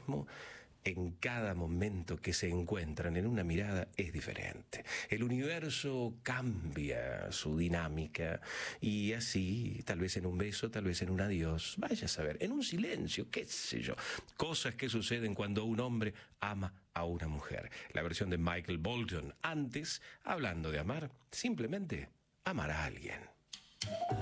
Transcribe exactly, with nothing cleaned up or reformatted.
mismo, en cada momento que se encuentran en una mirada es diferente. El universo cambia su dinámica y así, tal vez en un beso, tal vez en un adiós, vaya a saber, en un silencio, qué sé yo. Cosas que suceden cuando un hombre ama a una mujer. La versión de Michael Bolton. Antes, hablando de amar, simplemente amar a alguien.